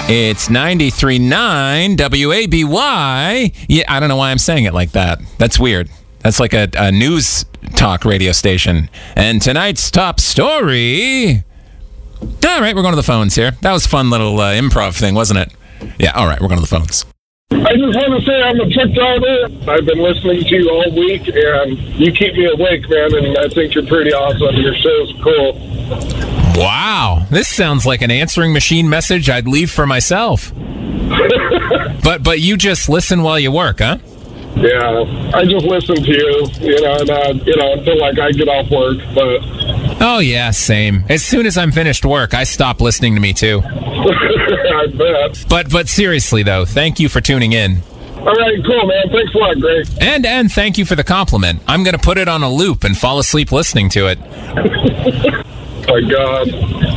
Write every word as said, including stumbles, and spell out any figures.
It's ninety-three point nine W A B Y. Yeah, I don't know why I'm saying it like that. That's weird. That's like a, a news talk radio station. And tonight's top story... All right, we're going to the phones here. That was a fun little uh, improv thing, wasn't it? Yeah, all right, we're going to the phones. I just want to say I'm a truck driver. I've been listening to you all week, and you keep me awake, man, and I think you're pretty awesome. Your show's cool. Wow, this sounds like an answering machine message I'd leave for myself. but but you just listen while you work, huh? Yeah, I just listen to you, you know, and, uh, you know, until, like, I get off work, but... Oh, yeah, same. As soon as I'm finished work, I stop listening to me, too. I bet. But but seriously, though, thank you for tuning in. All right, cool, man. Thanks a lot, Greg. And, and thank you for the compliment. I'm going to put it on a loop and fall asleep listening to it. My God.